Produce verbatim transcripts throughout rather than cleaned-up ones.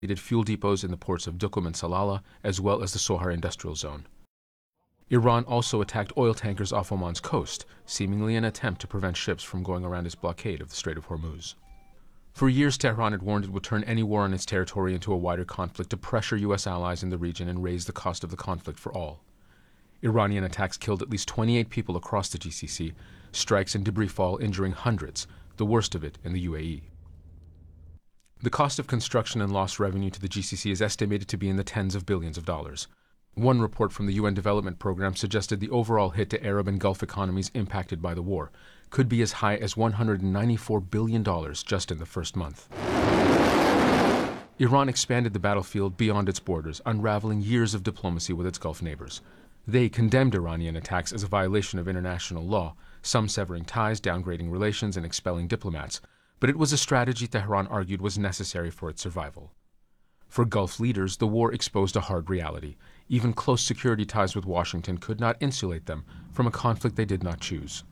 fuel depots in the ports of Duqm and Salalah, as well as the Sohar industrial zone. Iran also attacked oil tankers off Oman's coast, seemingly an attempt to prevent ships from going around its blockade of the Strait of Hormuz. For years, Tehran had warned it would turn any war on its territory into a wider conflict to pressure U S allies in the region and raise the cost of the conflict for all. Iranian attacks killed at least twenty-eight people across the G C C, strikes and debris fall injuring hundreds, the worst of it in the U A E. The cost of construction and lost revenue to the G C C is estimated to be in the tens of billions of dollars. One report from the U N Development Program suggested the overall hit to Arab and Gulf economies impacted by the war could be as high as one hundred ninety-four billion dollars just in the first month. Iran expanded the battlefield beyond its borders, unraveling years of diplomacy with its Gulf neighbors. They condemned Iranian attacks as a violation of international law, some severing ties, downgrading relations, and expelling diplomats, but it was a strategy Tehran argued was necessary for its survival. For Gulf leaders, the war exposed a hard reality. Even close security ties with Washington could not insulate them from a conflict they did not choose.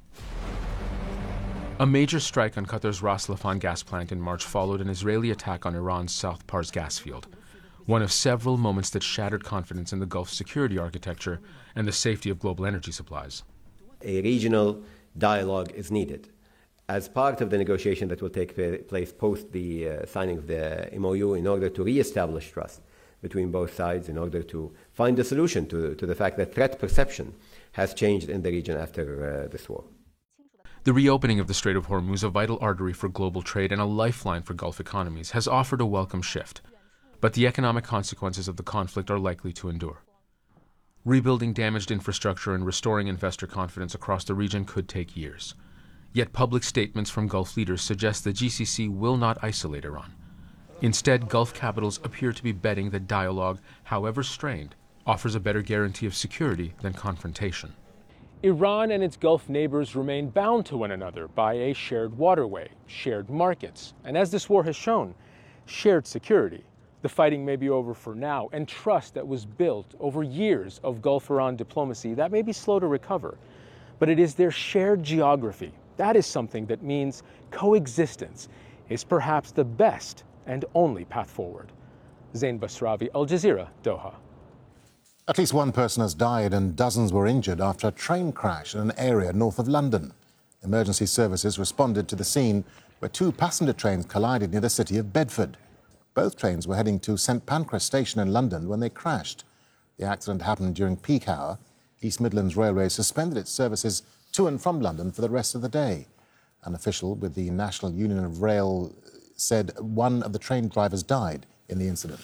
A major strike on Qatar's Ras Laffan gas plant in March followed an Israeli attack on Iran's South Pars gas field, one of several moments that shattered confidence in the Gulf's security architecture and the safety of global energy supplies. A regional dialogue is needed as part of the negotiation that will take place post the uh, signing of the M O U in order to re-establish trust between both sides, in order to find a solution to, to the fact that threat perception has changed in the region after uh, this war. The reopening of the Strait of Hormuz, a vital artery for global trade and a lifeline for Gulf economies, has offered a welcome shift. But the economic consequences of the conflict are likely to endure. Rebuilding damaged infrastructure and restoring investor confidence across the region could take years. Yet public statements from Gulf leaders suggest the G C C will not isolate Iran. Instead, Gulf capitals appear to be betting that dialogue, however strained, offers a better guarantee of security than confrontation. Iran and its Gulf neighbors remain bound to one another by a shared waterway, shared markets, and as this war has shown, shared security. The fighting may be over for now, and trust that was built over years of Gulf-Iran diplomacy, that may be slow to recover. But it is their shared geography. That is something that means coexistence is perhaps the best and only path forward. Zain Basravi, Al Jazeera, Doha. At least one person has died and dozens were injured after a train crash in an area north of London. Emergency services responded to the scene where two passenger trains collided near the city of Bedford. Both trains were heading to St Pancras station in London when they crashed. The accident happened during peak hour. East Midlands Railway suspended its services to and from London for the rest of the day. An official with the National Union of Rail said one of the train drivers died in the incident.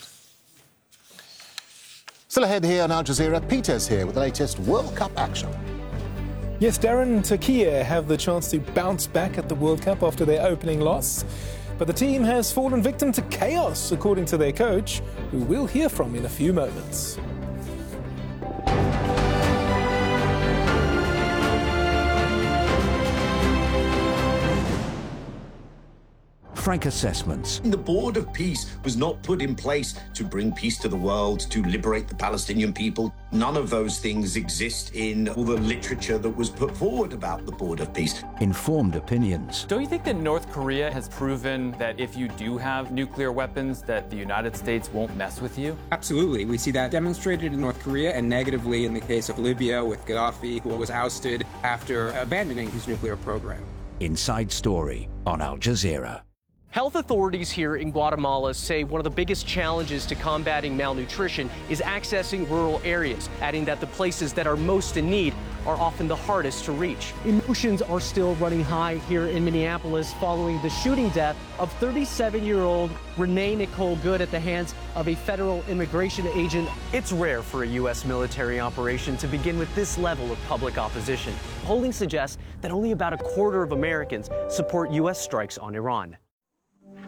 Still ahead here on Al Jazeera, Peter's here with the latest World Cup action. Yes, Darren, Turkey have the chance to bounce back at the World Cup after their opening loss. But the team has fallen victim to chaos, according to their coach, who we'll hear from in a few moments. Frank Assessments. The Board of Peace was not put in place to bring peace to the world, to liberate the Palestinian people. None of those things exist in all the literature that was put forward about the Board of Peace. Informed opinions. Don't you think that North Korea has proven that if you do have nuclear weapons, that the United States won't mess with you? Absolutely. We see that demonstrated in North Korea and negatively in the case of Libya with Gaddafi, who was ousted after abandoning his nuclear program. Inside Story on Al Jazeera. Health authorities here in Guatemala say one of the biggest challenges to combating malnutrition is accessing rural areas, adding that the places that are most in need are often the hardest to reach. Emotions are still running high here in Minneapolis following the shooting death of thirty-seven-year-old Renee Nicole Good at the hands of a federal immigration agent. It's rare for a U S military operation to begin with this level of public opposition. Polling suggests that only about a quarter of Americans support U S strikes on Iran.